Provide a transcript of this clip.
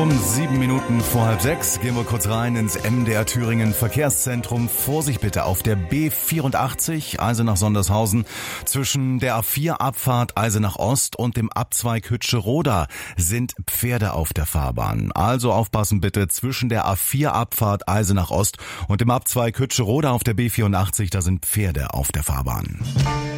Um 7 Minuten vor halb 6 gehen wir kurz rein ins MDR Thüringen Verkehrszentrum. Vorsicht bitte auf der B84 Eisenach-Sondershausen zwischen der A4 Abfahrt Eisenach Ost und dem Abzweig Hütscheroda sind Pferde auf der Fahrbahn. Also aufpassen bitte zwischen der A4 Abfahrt Eisenach Ost und dem Abzweig Hütscheroda auf der B84, da sind Pferde auf der Fahrbahn.